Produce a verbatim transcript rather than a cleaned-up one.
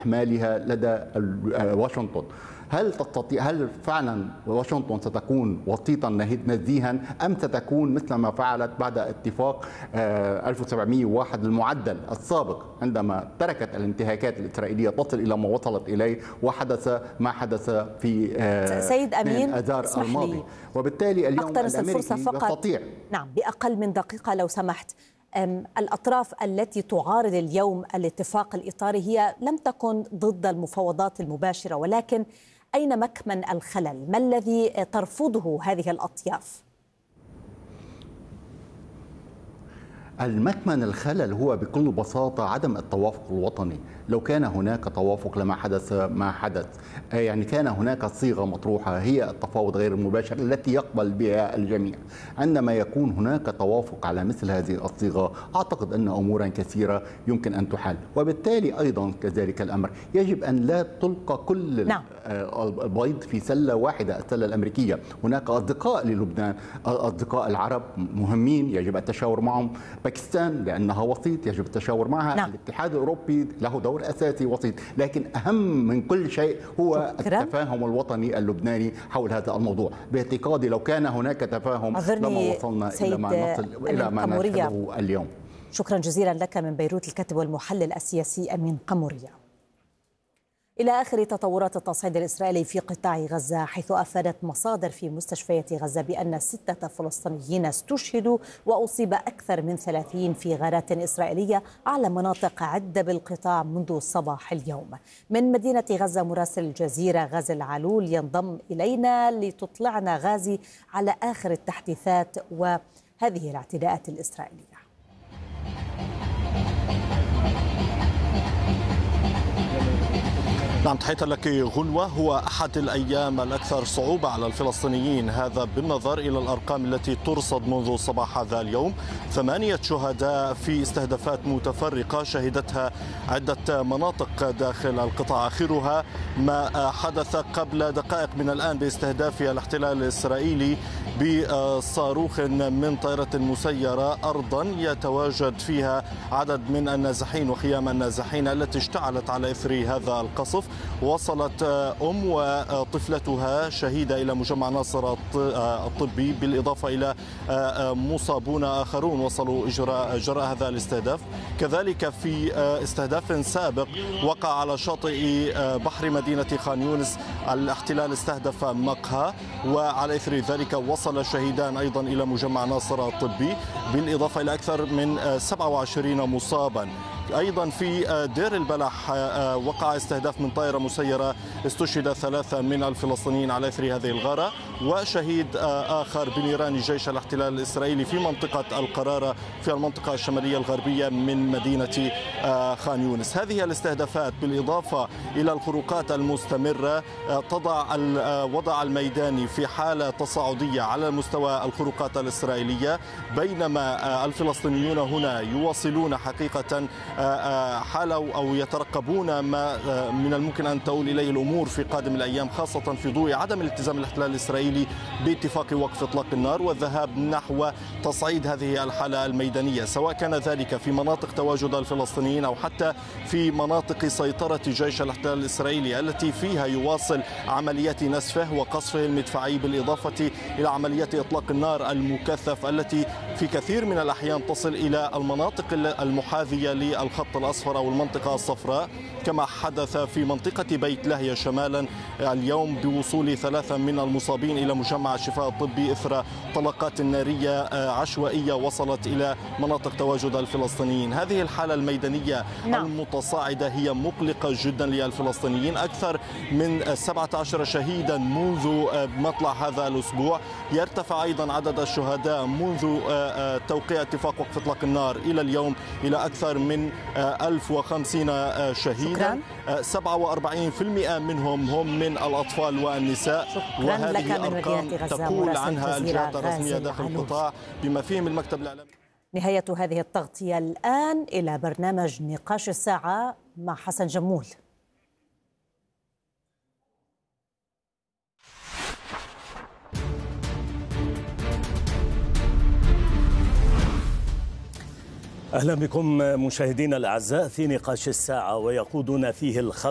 إحمالها لدى واشنطن. هل تستطيع هل فعلا واشنطن ستكون وسيطا نزيها ام ستكون مثل ما فعلت بعد اتفاق ألف وسبعمئة وواحد المعدل السابق عندما تركت الانتهاكات الاسرائيليه تصل الى ما وصلت اليه وحدث ما حدث في سيد امين اذار الماضي. وبالتالي اليوم أقتنص الفرصة فقط يستطيع نعم بأقل من دقيقة لو سمحت. الأطراف التي تعارض اليوم الاتفاق الإطاري هي لم تكن ضد المفاوضات المباشرة، ولكن أين مكمن الخلل؟ ما الذي ترفضه هذه الأطياف؟ المكمن الخلل هو بكل بساطة عدم التوافق الوطني. لو كان هناك توافق لما حدث ما حدث، يعني كان هناك صيغة مطروحة هي التفاوض غير المباشر التي يقبل بها الجميع. عندما يكون هناك توافق على مثل هذه الصيغة أعتقد أن أمورا كثيرة يمكن أن تحل، وبالتالي أيضا كذلك الأمر يجب أن لا تلقى كل نعم. البيض في سلة واحدة، السلة الأمريكية. هناك أصدقاء للبنان، أصدقاء العرب مهمين يجب التشاور معهم، باكستان لأنها وسيط يجب التشاور معها، نعم. الاتحاد الأوروبي له دور أساسي وسيط، لكن أهم من كل شيء هو شكرا. التفاهم الوطني اللبناني حول هذا الموضوع. باعتقادي لو كان هناك تفاهم لما وصلنا إلى ما نصل إلى ما نشهده اليوم. شكرا جزيلا لك من بيروت الكاتب والمحلل السياسي أمين قمرية. إلى آخر تطورات التصعيد الإسرائيلي في قطاع غزة، حيث أفادت مصادر في مستشفيات غزة بأن ستة فلسطينيين استشهدوا وأصيب أكثر من ثلاثين في غارات إسرائيلية على مناطق عدة بالقطاع منذ صباح اليوم. من مدينة غزة مراسل الجزيرة غازي العلول ينضم إلينا لتطلعنا غازي على آخر التحديثات وهذه الاعتداءات الإسرائيلية. نعم، تحية لك غنوة. هو أحد الأيام الأكثر صعوبة على الفلسطينيين، هذا بالنظر إلى الأرقام التي ترصد منذ صباح هذا اليوم. ثمانية شهداء في استهدافات متفرقة شهدتها عدة مناطق داخل القطاع، آخرها ما حدث قبل دقائق من الآن باستهداف الاحتلال الإسرائيلي بصاروخ من طائرة مسيرة أرضا يتواجد فيها عدد من النازحين وخيام النازحين التي اشتعلت على إثر هذا القصف. وصلت أم وطفلتها شهيدة إلى مجمع ناصر الطبي، بالإضافة إلى مصابون آخرون وصلوا إجراء جراء هذا الاستهداف. كذلك في استهداف سابق وقع على شاطئ بحر مدينة خان يونس، الاحتلال استهدف مقهى، وعلى إثر ذلك وصل شهيدان أيضا إلى مجمع ناصر الطبي، بالإضافة إلى أكثر من سبعة وعشرين مصابا. أيضا في دير البلح وقع استهداف من طائرة مسيرة، استشهد ثلاثة من الفلسطينيين على إثر هذه الغارة، وشهيد آخر بنيران جيش الاحتلال الإسرائيلي في منطقة القرارة في المنطقة الشمالية الغربية من مدينة خان يونس. هذه الاستهدافات بالإضافة إلى الخروقات المستمرة تضع الوضع الميداني في حالة تصاعدية على مستوى الخروقات الإسرائيلية، بينما الفلسطينيون هنا يواصلون حقيقة حالة أو يترقبون ما من الممكن أن تؤول إليه الأمور في قادم الأيام، خاصة في ضوء عدم الالتزام الاحتلال الإسرائيلي باتفاق وقف إطلاق النار والذهاب نحو تصعيد هذه الحالة الميدانية، سواء كان ذلك في مناطق تواجد الفلسطينيين أو حتى في مناطق سيطرة جيش الاحتلال الإسرائيلي التي فيها يواصل عمليات نسفه وقصفه المدفعي، بالإضافة إلى عمليات إطلاق النار المكثف التي في كثير من الأحيان تصل إلى المناطق المحاذية للخط الأصفر أو المنطقة الصفراء، كما حدث في منطقة بيت لاهيا شمالا اليوم بوصول ثلاثة من المصابين إلى مجمع الشفاء الطبي إثر طلقات نارية عشوائية وصلت إلى مناطق تواجد الفلسطينيين. هذه الحالة الميدانية نعم. المتصاعدة هي مقلقة جدا للفلسطينيين. أكثر من سبعة عشر شهيدا منذ مطلع هذا الأسبوع، يرتفع أيضا عدد الشهداء منذ توقيع اتفاق وقف إطلاق النار إلى اليوم إلى أكثر من ألف وخمسين شهيدا. سبعة وأربعين بالمئة منهم هم من الأطفال والنساء. شكرا وهذه لك من أرقام مدينة غزة تقول عنها الجهات الرسمية داخل العلول. القطاع بما فيهم المكتب الإعلامي. نهاية هذه التغطية. الآن إلى برنامج نقاش الساعة مع حسن جمول. أهلا بكم مشاهدينا الأعزاء في نقاش الساعة، ويقودنا فيه الخبر